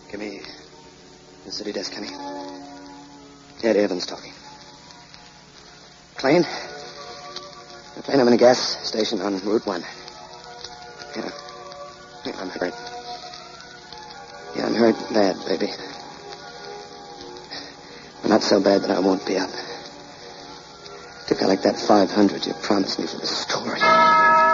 Give me the city desk, honey. Ed Evans talking. McLean? McLean, I'm in a gas station on Route 1. Yeah, I'm hurt. Yeah, I'm hurt bad, baby. But not so bad that I won't be up. To collect that $500 you promised me for the story.